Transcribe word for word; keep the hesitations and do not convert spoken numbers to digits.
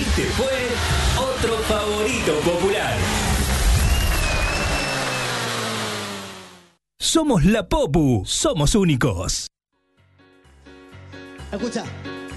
Este fue otro favorito popular. Somos la Popu, somos únicos. Escucha.